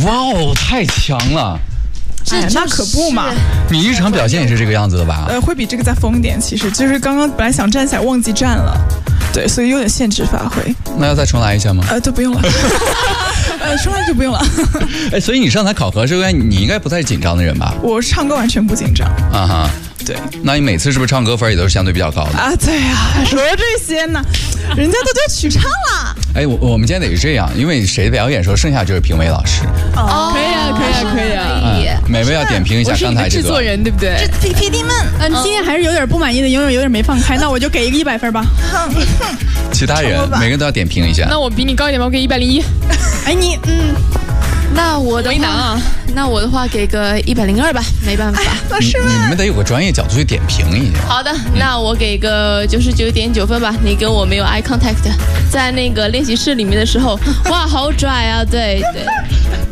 哇哦，太强了！ 那可不嘛！ 你日常表现也是这个样子的吧？ 会比这个再疯一点。其实就是刚刚本来想站起来，忘记站了，对，所以有点限制发挥。 那要再重来一下吗？ 都不用了。重来就不用了。 哎，所以你上台考核这个，你应该不太紧张的人吧？ 我唱歌完全不紧张。 啊哈。 对， 那你每次是不是唱歌分也都是相对比较高的啊？对啊，说这些呢，人家都叫曲唱了。 哎，我们今天得是这样，因为谁表演的时候，剩下就是评委老师。 哦，可以啊，可以啊，可以啊。 每位要点评一下刚才这个。 制作人对不对 ？PD 们， 今天还是有点不满意的，因为有点没放开，那我就给一个100分吧。 其他人每个人都要点评一下。 那我比你高一点吧，我给101。 哎，你那我的话，那我的话给个102吧，没办法。 老师们， 你们得有个专业角度去点评一下。 好的，那我给个99.9分吧。你跟我没有 eye contact， 在那个练习室里面的时候，哇，好拽啊！对对。